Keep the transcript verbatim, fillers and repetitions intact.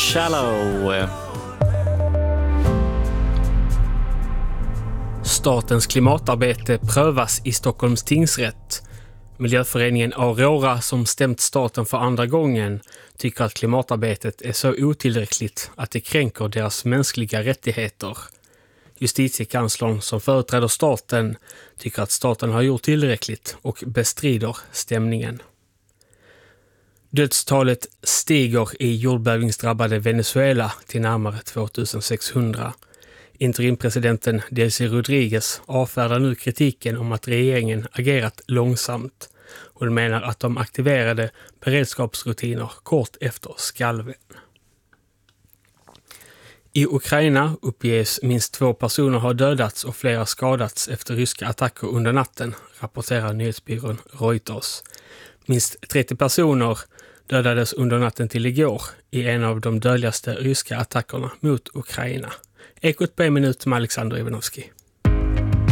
Shallow. Statens klimatarbete prövas i Stockholms tingsrätt. Miljöföreningen Aurora, som stämt staten för andra gången, tycker att klimatarbetet är så otillräckligt att det kränker deras mänskliga rättigheter. Justitiekanslern, som företräder staten, tycker att staten har gjort tillräckligt och bestrider stämningen. Dödstalet stiger i jordbävningsdrabbade Venezuela till närmare tvåtusensexhundra. Interimpresidenten Delcy Rodriguez avfärdar nu kritiken om att regeringen agerat långsamt. Hon menar att de aktiverade beredskapsrutiner kort efter skalven. I Ukraina uppges minst två personer ha dödats och flera skadats efter ryska attacker under natten, rapporterar nyhetsbyrån Reuters. Minst trettio personer dödades under natten till igår i en av de dödligaste ryska attackerna mot Ukraina. Ekot på en minut med Alexander Ivanovski.